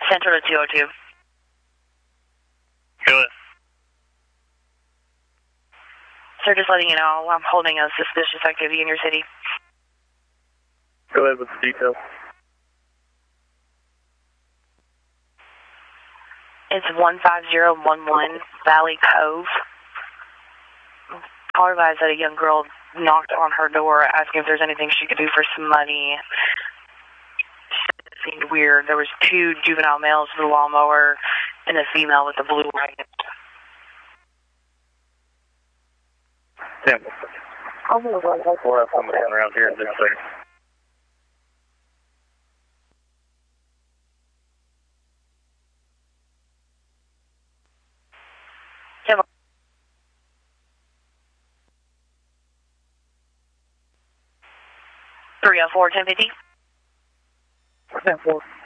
Central to 202. Go ahead. Sir, just letting you know, I'm holding a suspicious activity in your city. Go ahead with the details. It's 15011 Valley Cove. Caller advised that a young girl knocked on her door asking if there's anything she could do for some money. It seemed weird. There was 2 juvenile males with a lawnmower and a female with a blue wagon. Yeah. We'll have somebody around here in just a second. Yeah. 304-1050. 10-4.